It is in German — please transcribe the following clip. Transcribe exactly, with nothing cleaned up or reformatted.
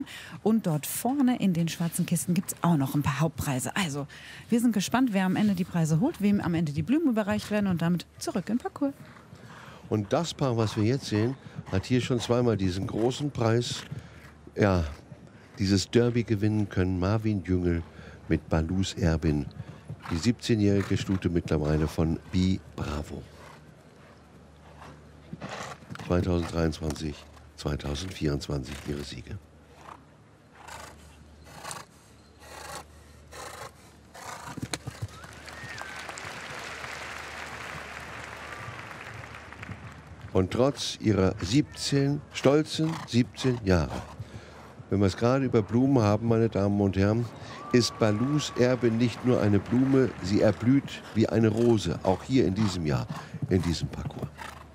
Und dort vorne in den schwarzen Kisten gibt es auch noch ein paar Hauptpreise. Also, wir sind gespannt, wer am Ende die Preise holt, wem am Ende die Blumen überreicht werden und damit zurück in den Parcours. Und das Paar, was wir jetzt sehen, hat hier schon zweimal diesen großen Preis, ja, dieses Derby gewinnen können. Marvin Jüngel mit Balus Erbin, die siebzehnjährige Stute mittlerweile von Bi Bravo. zweitausenddreiundzwanzig, zweitausendvierundzwanzig ihre Siege. Und trotz ihrer siebzehn, stolzen siebzehn Jahre, wenn wir es gerade über Blumen haben, meine Damen und Herren, ist Balus Erbe nicht nur eine Blume, sie erblüht wie eine Rose, auch hier in diesem Jahr, in diesem Parcours.